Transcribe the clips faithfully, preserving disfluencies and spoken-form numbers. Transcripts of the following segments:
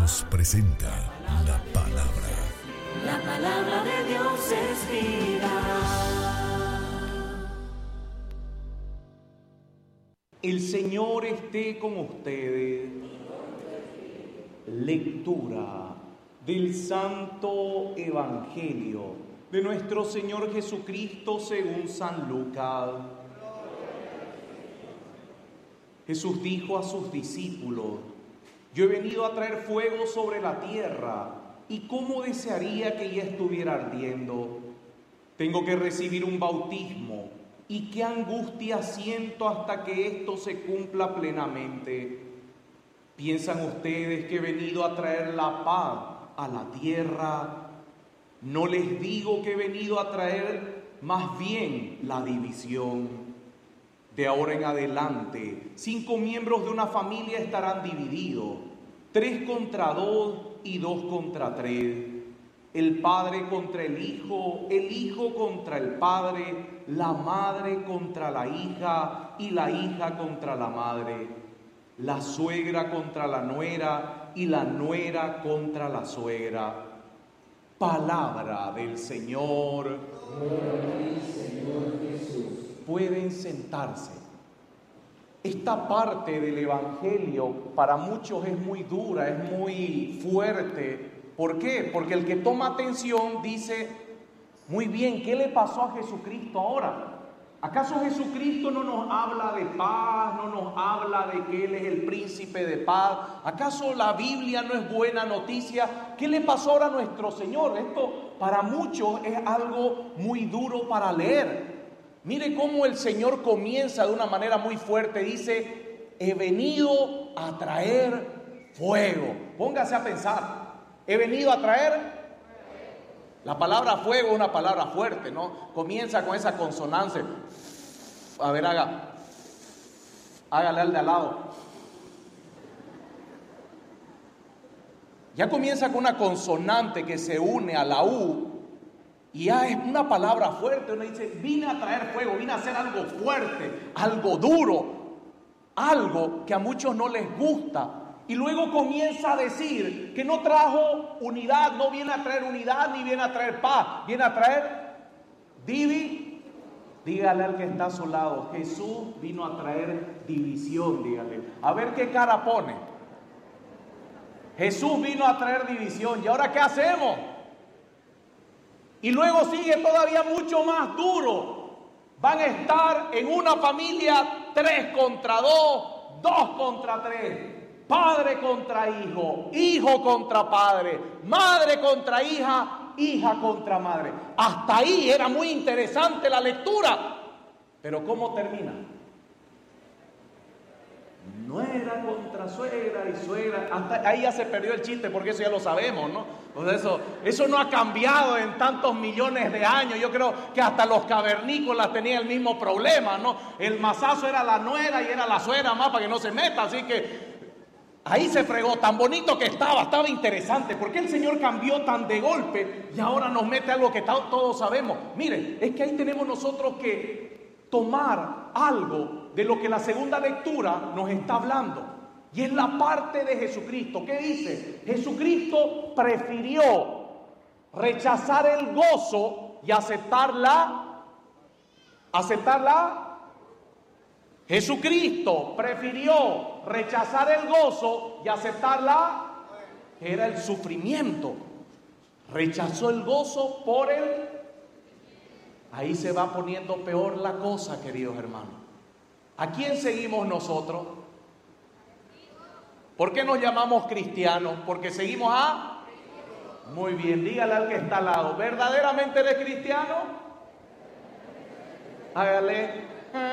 Dios presenta la palabra. La palabra de Dios es vida. El Señor esté con ustedes. Lectura del Santo Evangelio de nuestro Señor Jesucristo según San Lucas. Jesús dijo a sus discípulos: yo he venido a traer fuego sobre la tierra, y cómo desearía que ya estuviera ardiendo. Tengo que recibir un bautismo, y qué angustia siento hasta que esto se cumpla plenamente. ¿Piensan ustedes que he venido a traer la paz a la tierra? No les digo que he venido a traer más bien la división. De ahora en adelante, cinco miembros de una familia estarán divididos, tres contra dos y dos contra tres. El padre contra el hijo, el hijo contra el padre, la madre contra la hija y la hija contra la madre, la suegra contra la nuera y la nuera contra la suegra. Palabra del Señor. Gloria a ti, Señor Jesús. Pueden sentarse. Esta parte del Evangelio para muchos es muy dura, es muy fuerte. ¿Por qué? Porque el que toma atención dice: muy bien, ¿qué le pasó a Jesucristo ahora? ¿Acaso Jesucristo no nos habla de paz, no nos habla de que Él es el príncipe de paz? ¿Acaso la Biblia no es buena noticia? ¿Qué le pasó ahora a nuestro Señor? Esto para muchos es algo muy duro para leer. Mire cómo el Señor comienza de una manera muy fuerte. Dice: he venido a traer fuego. Póngase a pensar. He venido a traer. La palabra fuego es una palabra fuerte, ¿no? Comienza con esa consonancia. A ver, haga. Hágale al de al lado. Ya comienza con una consonante que se une a la U. Y ya es una palabra fuerte. Uno dice: vine a traer fuego, vine a hacer algo fuerte, algo duro, algo que a muchos no les gusta. Y luego comienza a decir que no trajo unidad, no viene a traer unidad ni viene a traer paz, viene a traer divi. Dígale al que está a su lado: Jesús vino a traer división, dígale. A ver qué cara pone. Jesús vino a traer división. ¿Y ahora qué hacemos? Y luego sigue todavía mucho más duro. Van a estar en una familia tres contra dos, dos contra tres. Padre contra hijo, hijo contra padre, madre contra hija, hija contra madre. Hasta ahí era muy interesante la lectura. Pero ¿cómo termina? Nuera contra suegra y suegra. Hasta ahí ya se perdió el chiste, porque eso ya lo sabemos, ¿no? Pues eso, eso no ha cambiado en tantos millones de años. Yo creo que hasta los cavernícolas tenían el mismo problema, ¿no? El mazazo era la nuera y era la suegra más para que no se meta. Así que ahí se fregó. Tan bonito que estaba, estaba interesante. ¿Por qué el Señor cambió tan de golpe y ahora nos mete algo que todos sabemos? Miren, es que ahí tenemos nosotros que tomar algo de lo que la segunda lectura nos está hablando. Y es la parte de Jesucristo. ¿Qué dice? Jesucristo prefirió rechazar el gozo y aceptarla. ¿Aceptarla? Jesucristo prefirió rechazar el gozo y aceptarla, que era el sufrimiento. Rechazó el gozo por el... Ahí se va poniendo peor la cosa, queridos hermanos. ¿A quién seguimos nosotros? ¿Por qué nos llamamos cristianos? Porque seguimos a... Muy bien, dígale al que está al lado: ¿verdaderamente eres cristiano? Hágale.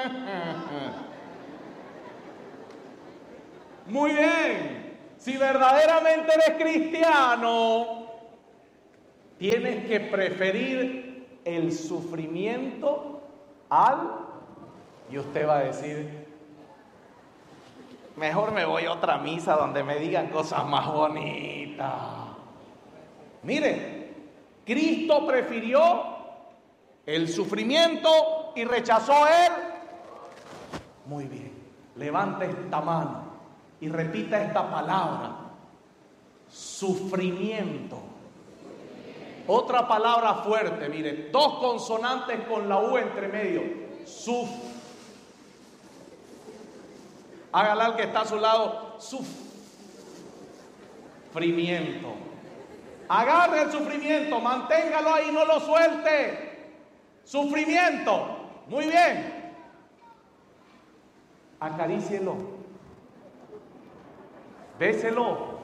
Muy bien. Si verdaderamente eres cristiano, tienes que preferir el sufrimiento al... Y usted va a decir: mejor me voy a otra misa donde me digan cosas más bonitas. Mire, Cristo prefirió el sufrimiento y rechazó él. Muy bien, levanta esta mano y repita esta palabra: Sufrimiento. Otra palabra fuerte, mire, dos consonantes con la U entre medio. Suf. Hágale al que está a su lado. Sufrimiento. Agarre el sufrimiento, manténgalo ahí, no lo suelte. Sufrimiento. Muy bien. Acarícielo. Béselo.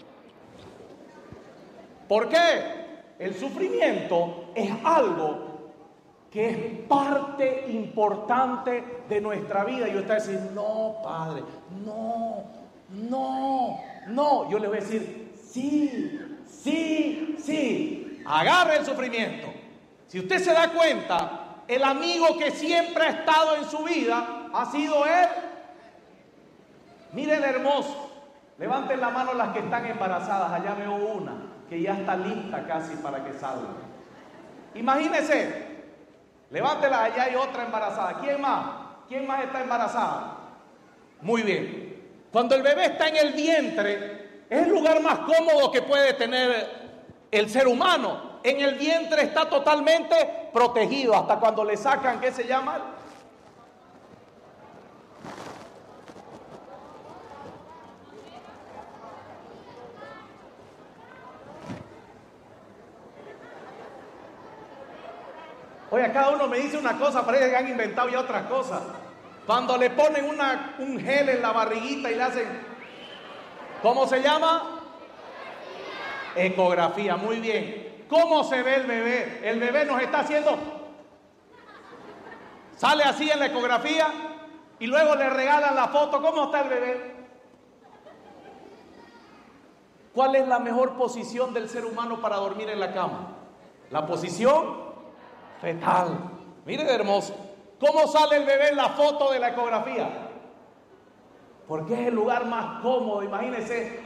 ¿Por qué? El sufrimiento es algo que es parte importante de nuestra vida. Y usted va a decir, no, padre, no, no, no. Yo le voy a decir, sí, sí, sí. Agarre el sufrimiento. Si usted se da cuenta, el amigo que siempre ha estado en su vida ha sido él. Miren, hermoso. Levanten la mano las que están embarazadas. Allá veo una que ya está lista casi para que salga. Imagínense. Levántela, allá hay otra embarazada. ¿Quién más? ¿Quién más está embarazada? Muy bien. Cuando el bebé está en el vientre, es el lugar más cómodo que puede tener el ser humano. En el vientre está totalmente protegido hasta cuando le sacan, ¿qué se llama? Oye, cada uno me dice una cosa, parece que han inventado ya otras cosas. Cuando le ponen una, un gel en la barriguita y le hacen, ¿cómo se llama? Ecografía, muy bien. ¿Cómo se ve el bebé? El bebé nos está haciendo, sale así en la ecografía y luego le regalan la foto. ¿Cómo está el bebé? ¿Cuál es la mejor posición del ser humano para dormir en la cama? La posición fetal. Miren, hermoso. ¿Cómo sale el bebé en la foto de la ecografía? Porque es el lugar más cómodo, imagínense.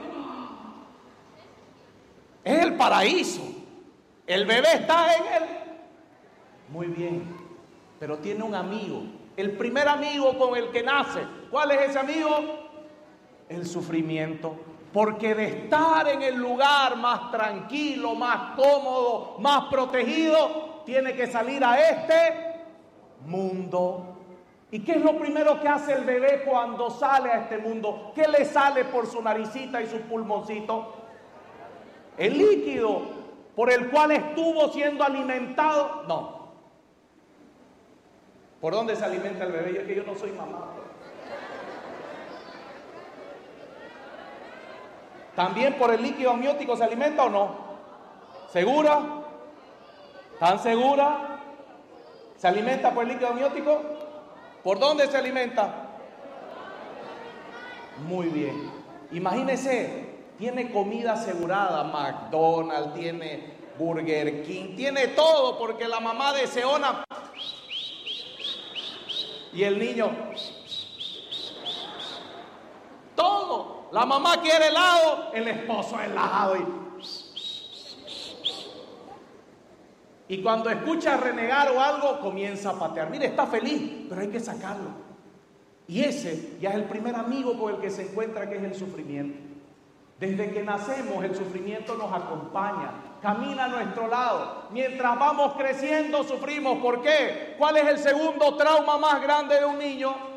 Es el paraíso. El bebé está en él. Muy bien. Pero tiene un amigo. El primer amigo con el que nace. ¿Cuál es ese amigo? El sufrimiento. Porque de estar en el lugar más tranquilo, más cómodo, más protegido, tiene que salir a este mundo. ¿Y qué es lo primero que hace el bebé cuando sale a este mundo? ¿Qué le sale por su naricita y su pulmoncito? El líquido por el cual estuvo siendo alimentado. No. ¿Por dónde se alimenta el bebé? Yo que yo no soy mamá. ¿También por el líquido amniótico se alimenta o no? ¿Segura? ¿Tan segura? ¿Se alimenta por el líquido amniótico? ¿Por dónde se alimenta? Muy bien. Imagínese, tiene comida asegurada, McDonald's, tiene Burger King, tiene todo porque la mamá deseona. Y el niño, todo. La mamá quiere helado, el esposo helado. Y, y cuando escucha renegar o algo, comienza a patear. Mire, está feliz, pero hay que sacarlo. Y ese ya es el primer amigo con el que se encuentra, que es el sufrimiento. Desde que nacemos, el sufrimiento nos acompaña, camina a nuestro lado. Mientras vamos creciendo, sufrimos. ¿Por qué? ¿Cuál es el segundo trauma más grande de un niño?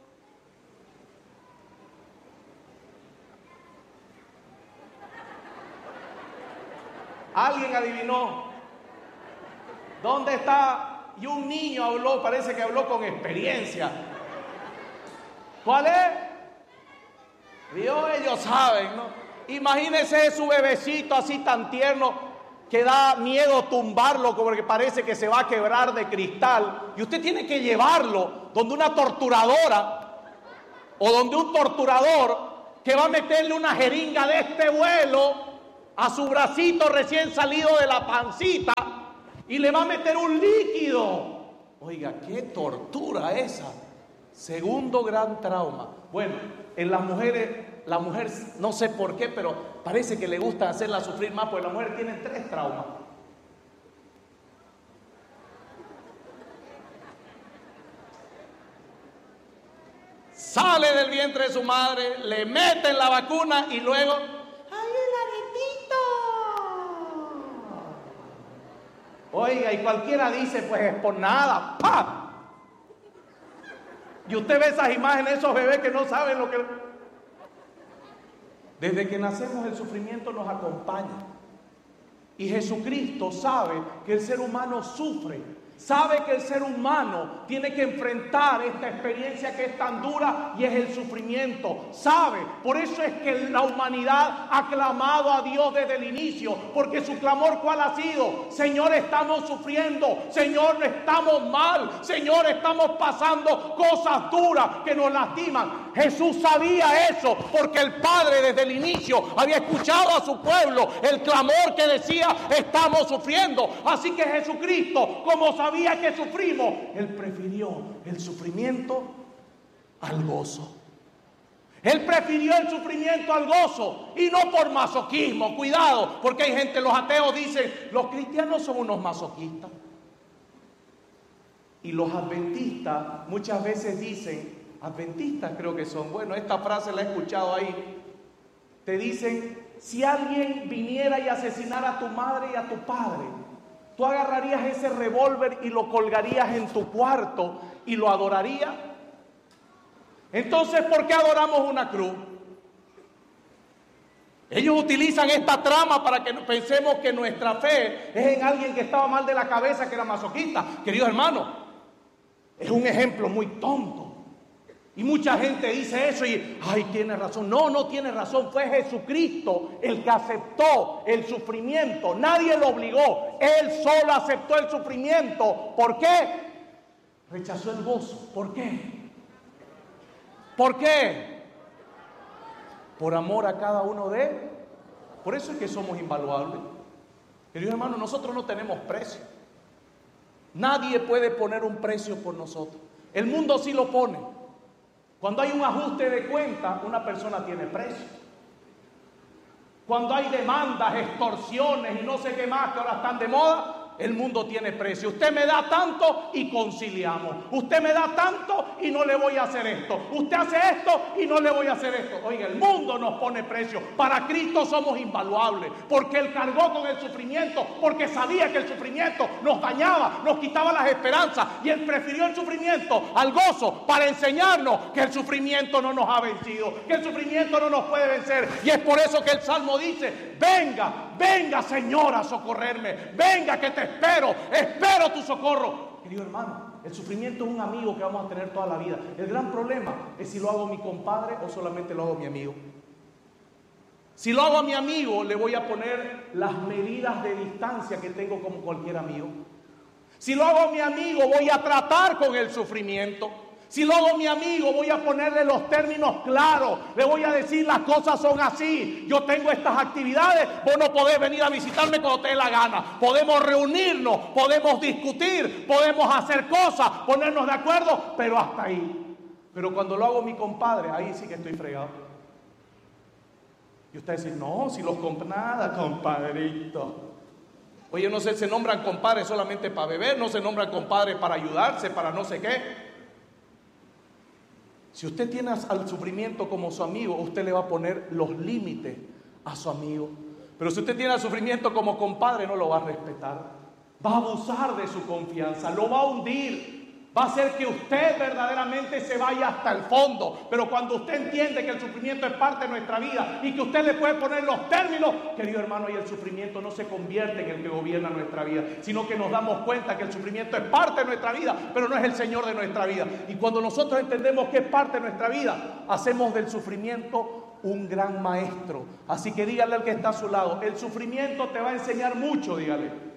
¿Alguien adivinó? ¿Dónde está? Y un niño habló, parece que habló con experiencia. ¿Cuál es? Dios, ellos saben, ¿no? Imagínese su bebecito así tan tierno que da miedo tumbarlo porque parece que se va a quebrar de cristal. Y usted tiene que llevarlo donde una torturadora o donde un torturador que va a meterle una jeringa de este vuelo a su bracito recién salido de la pancita y le va a meter un líquido. Oiga, qué tortura esa. Segundo gran trauma. Bueno, en las mujeres, la mujer no sé por qué, pero parece que le gusta hacerla sufrir más, porque las mujeres tienen tres traumas. Sale del vientre de su madre, le meten la vacuna y luego, ¡ay, el aretito! Oiga, y cualquiera dice, pues es por nada. ¡Pah! Y usted ve esas imágenes, esos bebés que no saben lo que... Desde que nacemos el sufrimiento nos acompaña. Y Jesucristo sabe que el ser humano sufre. Sabe que el ser humano tiene que enfrentar esta experiencia que es tan dura y es el sufrimiento. Sabe, por eso es que la humanidad ha clamado a Dios desde el inicio, porque su clamor ¿cuál ha sido? Señor, estamos sufriendo, Señor, estamos mal, Señor, estamos pasando cosas duras que nos lastiman. Jesús sabía eso, porque el Padre desde el inicio había escuchado a su pueblo el clamor que decía, estamos sufriendo. Así que Jesucristo, como sabía que sufrimos, Él prefirió el sufrimiento al gozo. Él prefirió el sufrimiento al gozo, y no por masoquismo. Cuidado, porque hay gente, los ateos dicen, los cristianos son unos masoquistas. Y los adventistas muchas veces dicen, adventistas creo que son, bueno, esta frase la he escuchado ahí, te dicen, si alguien viniera y asesinara a tu madre y a tu padre, tú agarrarías ese revólver y lo colgarías en tu cuarto y lo adorarías. Entonces, ¿por qué adoramos una cruz? Ellos utilizan esta trama para que pensemos que nuestra fe es en alguien que estaba mal de la cabeza, que era masoquista. Queridos hermanos, es un ejemplo muy tonto. Y mucha gente dice eso y, ay, tiene razón. No, no tiene razón. Fue Jesucristo el que aceptó el sufrimiento. Nadie lo obligó. Él solo aceptó el sufrimiento. ¿Por qué? Rechazó el gozo. ¿Por qué? ¿Por qué? Por amor a cada uno de él. Por eso es que somos invaluables. Queridos hermanos, nosotros no tenemos precio. Nadie puede poner un precio por nosotros. El mundo sí lo pone. Cuando hay un ajuste de cuenta, una persona tiene precio. Cuando hay demandas, extorsiones y no sé qué más que ahora están de moda, el mundo tiene precio. Usted me da tanto y conciliamos. Usted me da tanto y no le voy a hacer esto. Usted hace esto y no le voy a hacer esto. Oiga, el mundo nos pone precio. Para Cristo somos invaluables, porque Él cargó con el sufrimiento, porque sabía que el sufrimiento nos dañaba, nos quitaba las esperanzas, y Él prefirió el sufrimiento al gozo para enseñarnos que el sufrimiento no nos ha vencido, que el sufrimiento no nos puede vencer. Y es por eso que el Salmo dice, venga, venga Señor a socorrerme, venga que te espero, espero tu socorro. Querido hermano, el sufrimiento es un amigo que vamos a tener toda la vida. El gran problema es si lo hago mi compadre o solamente lo hago mi amigo. Si lo hago a mi amigo, le voy a poner las medidas de distancia que tengo como cualquier amigo. Si lo hago a mi amigo, voy a tratar con el sufrimiento. Si lo hago a mi amigo, voy a ponerle los términos claros. Le voy a decir, las cosas son así. Yo tengo estas actividades. Vos no podés venir a visitarme cuando te dé la gana. Podemos reunirnos, podemos discutir, podemos hacer cosas, ponernos de acuerdo, pero hasta ahí. Pero cuando lo hago mi compadre, ahí sí que estoy fregado. Y usted dice, no, si los compadres, nada, compadrito. Oye, no sé, se nombran compadres solamente para beber, no se nombran compadres para ayudarse, para no sé qué. Si usted tiene al sufrimiento como su amigo, usted le va a poner los límites a su amigo. Pero si usted tiene al sufrimiento como compadre, no lo va a respetar. Va a abusar de su confianza, lo va a hundir. Va a hacer que usted verdaderamente se vaya hasta el fondo. Pero cuando usted entiende que el sufrimiento es parte de nuestra vida y que usted le puede poner los términos, querido hermano, y el sufrimiento no se convierte en el que gobierna nuestra vida, sino que nos damos cuenta que el sufrimiento es parte de nuestra vida, pero no es el Señor de nuestra vida. Y cuando nosotros entendemos que es parte de nuestra vida, hacemos del sufrimiento un gran maestro. Así que dígale al que está a su lado, el sufrimiento te va a enseñar mucho, dígale.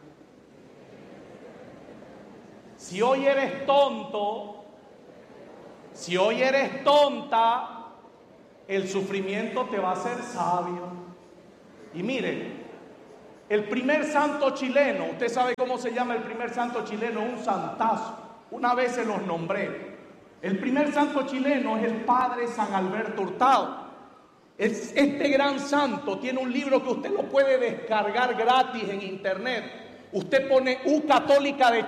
Si hoy eres tonto, si hoy eres tonta, el sufrimiento te va a hacer sabio. Y mire, el primer santo chileno, usted sabe cómo se llama el primer santo chileno, un santazo. Una vez se los nombré. El primer santo chileno es el padre San Alberto Hurtado. Este gran santo tiene un libro que usted lo puede descargar gratis en internet. Usted pone U Católica de